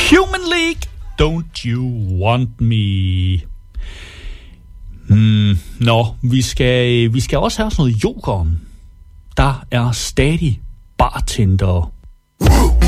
Human League, Don't You Want Me. Vi skal også have sådan noget Jokeren. Der er stadig bartender